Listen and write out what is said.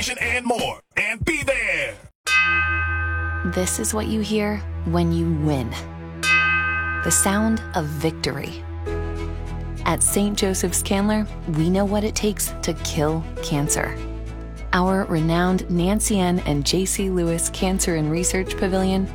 information, and more. And be there. This is what you hear when you win. The sound of victory. At St. Joseph's Candler, we know what it takes to kill cancer. Our renowned Nancy N. and J.C. Lewis Cancer and Research Pavilion